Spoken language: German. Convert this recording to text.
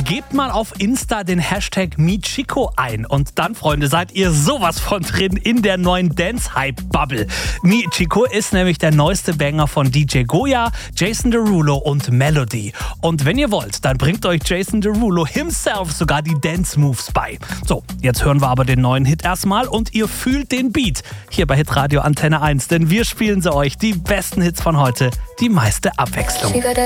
Gebt mal auf Insta den Hashtag MeChico ein und dann, Freunde, seid ihr sowas von drin in der neuen Dance-Hype-Bubble. MeChico ist nämlich der neueste Banger von DJ Goya, Jason Derulo und Melody. Und wenn ihr wollt, dann bringt euch Jason Derulo himself sogar die Dance-Moves bei. So, jetzt hören wir aber den neuen Hit erstmal und ihr fühlt den Beat hier bei Hitradio Antenne 1, denn wir spielen sie euch, die besten Hits von heute, die meiste Abwechslung.